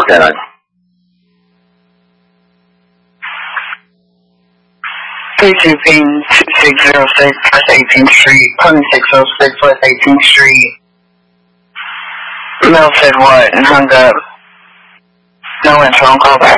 Okay. 32 ping 2606 West 18th Street. 2606 West 18th Street. Mel said what and hung up. No answer on call back.